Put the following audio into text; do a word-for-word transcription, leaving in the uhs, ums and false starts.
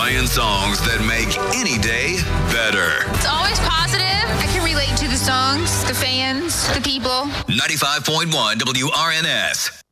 playing songs that make any day better. It's always positive. I can relate to the songs, the fans, the people. ninety-five point one W R N S.